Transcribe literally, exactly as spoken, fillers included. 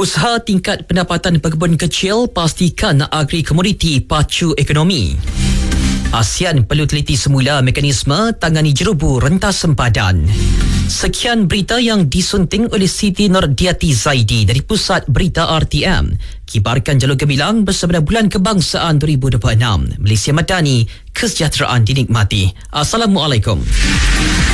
Usaha tingkat pendapatan pekebun kecil pastikan agri komoditi pacu ekonomi. ASEAN perlu teliti semula mekanisme tangani jerubu rentas sempadan. Sekian berita yang disunting oleh Siti Nordiati Zaidi dari Pusat Berita R T M. Kibarkan Jalur Gemilang bersama Bulan Kebangsaan dua ribu dua puluh enam. Malaysia Madani, kesejahteraan dinikmati. Assalamualaikum.